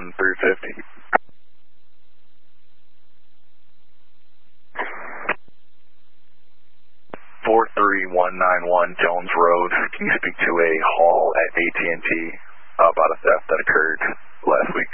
350. 43191 Jones Road. Can you speak to a hall at AT&T about a theft that occurred last week?